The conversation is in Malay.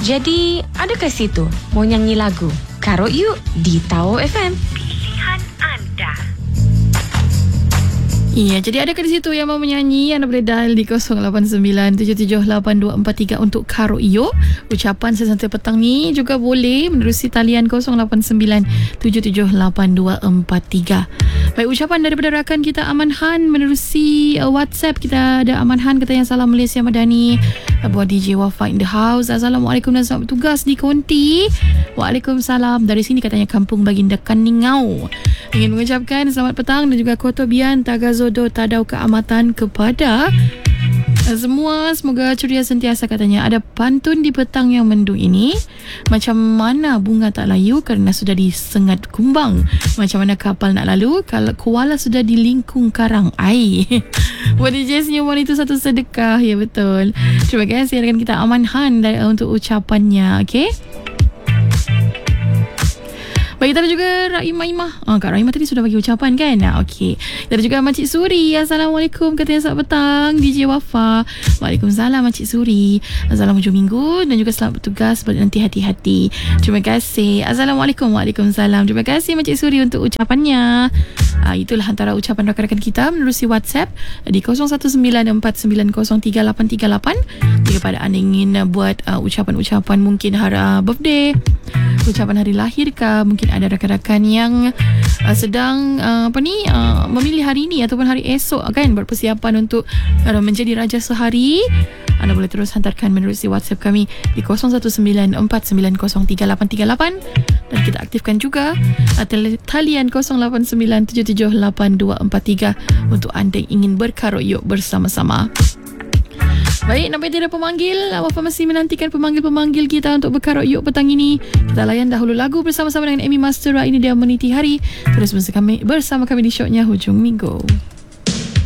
Jadi, ada kat situ mau nyanyi lagu? Karut yuk di Tau FM. Pilihan anda. Iya, jadi ada di situ yang mau menyanyi, anda boleh dial di 0897782243 untuk Karut Yuk. Ucapan sesantai petang ni juga boleh menerusi talian 0897782243. Baik, ucapan daripada rakan kita Aman Han menerusi WhatsApp. Kita ada Aman Han katanya, salam Malaysia Madani buat DJ Wafa in the house. Assalamualaikum dan selamat bertugas di Konti. Waalaikumsalam. Dari sini katanya Kampung Baginda Kaningau. Ingin mengucapkan selamat petang dan juga kotobian tagazodo tadau keamatan kepada semua. Semoga ceria sentiasa katanya. Ada pantun di petang yang mendung ini. Macam mana bunga tak layu kerana sudah disengat kumbang. Macam mana kapal nak lalu kalau koala sudah dilingkung karang air. Buat DJ senyuman itu satu sedekah. Ya, betul. Terima kasih rakan kita Aman Han untuk ucapannya. Okey. Baik, kita ada juga Rahimah. Kak Rahimah tadi sudah bagi ucapan kan? Okey. Kita ada juga Makcik Suri. Assalamualaikum. Katanya selamat petang DJ Wafa. Waalaikumsalam Makcik Suri. Assalamualaikum hujung minggu dan juga selamat bertugas. Nanti hati-hati. Terima kasih. Assalamualaikum. Waalaikumsalam. Terima kasih Makcik Suri untuk ucapannya. Itulah antara ucapan rakan-rakan kita menerusi WhatsApp di 0194903838. Jika pada anda ingin buat ucapan-ucapan mungkin hari birthday, ucapan hari lahir kah, mungkin ada rakan-rakan yang sedang memilih hari ini ataupun hari esok kan, berpersiapan untuk menjadi raja sehari, anda boleh terus hantarkan menerusi WhatsApp kami di 0194903838 dan kita aktifkan juga talian 0897782243 untuk anda yang ingin berkarut yuk bersama-sama. Baik, nampaknya tidak pemanggil. Wafa masih menantikan pemanggil-pemanggil kita untuk berkarut yuk petang ini. Kita layan dahulu lagu bersama-sama dengan Amy Mastera. Ini dia Meniti Hari. Terus bersama kami di shownya Hujung Minggu.